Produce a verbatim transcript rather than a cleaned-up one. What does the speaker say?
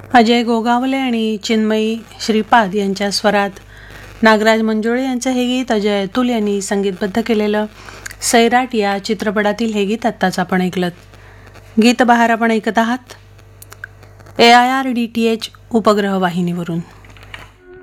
अजय गोगावले आणि चिन्मयी श्रीपाद यांच्या स्वरात नागराज मंजुळे यांचं हे गीत अजय अतुल यांनी संगीतबद्ध केलेलं सैराट या चित्रपटातील हे गीत आत्ताच आपण ऐकलत. गीत बहार आपण ऐकत आहात ए I R D T H उपग्रह वाहिनीवरून.